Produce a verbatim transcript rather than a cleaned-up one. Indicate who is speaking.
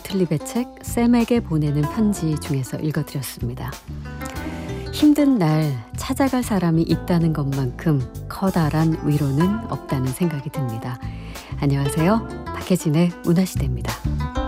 Speaker 1: 고틀립의 책 샘에게 보내는 편지 중에서 읽어드렸습니다. 힘든 날 찾아갈 사람이 있다는 것만큼 커다란 위로는 없다는 생각이 듭니다. 안녕하세요. 박혜진의 문화시대입니다.